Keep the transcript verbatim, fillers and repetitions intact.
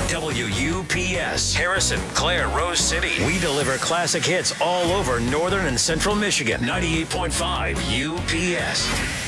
W U P S, Harrison, Clare, Rose City. We deliver classic hits all over northern and central Michigan. ninety-eight point five U P S.